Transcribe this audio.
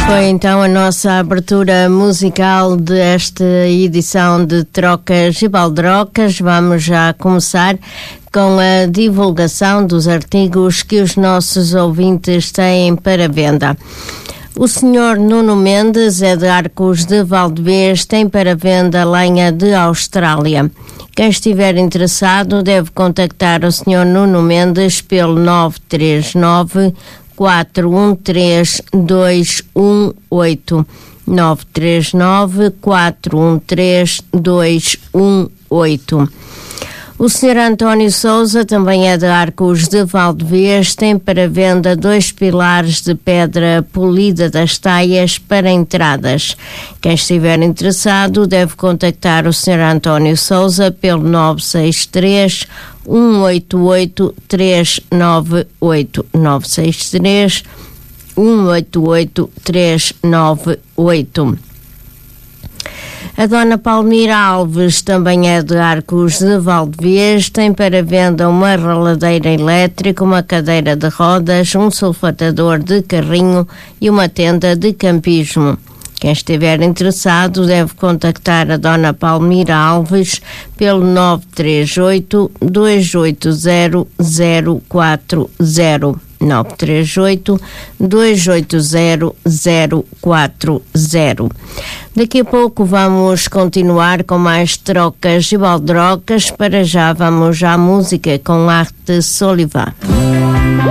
Foi então a nossa abertura musical desta edição de Trocas e Baldrocas. Vamos já começar com a divulgação dos artigos que os nossos ouvintes têm para venda. O Sr. Nuno Mendes é de Arcos de Valdevez, tem para venda lenha de Austrália. Quem estiver interessado deve contactar o Sr. Nuno Mendes pelo 939 413 218 939 413 218. O Sr. António Sousa também é de Arcos de Valdevez, tem para venda 2 pilares de pedra polida das Taias para entradas. Quem estiver interessado deve contactar o Sr. António Sousa pelo 963 188 398 963 188 398. A Dona Palmira Alves também é de Arcos de Valdevez, tem para venda uma raladeira elétrica, uma cadeira de rodas, um sulfatador de carrinho e uma tenda de campismo. Quem estiver interessado deve contactar a Dona Palmira Alves pelo 938 280 040. 938 280 040. Daqui a pouco vamos continuar com mais trocas e baldrocas. Para já vamos à música com Arte Soliva.